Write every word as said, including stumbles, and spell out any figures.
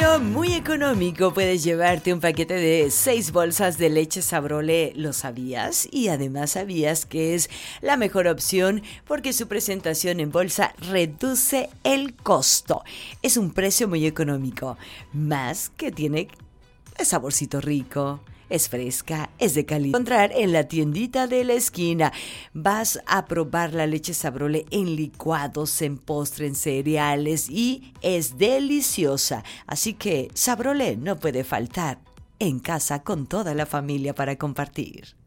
precio muy económico puedes llevarte un paquete de seis bolsas de leche Sabrole. ¿Lo sabías? Y además sabías que es la mejor opción porque su presentación en bolsa reduce el costo. Es un precio muy económico, más que tiene el saborcito rico. Es fresca, es de calidad. Encontrar en la tiendita de la esquina. Vas a probar la leche Sabrole en licuados, en postre, en cereales y es deliciosa. Así que Sabrole no puede faltar en casa con toda la familia para compartir.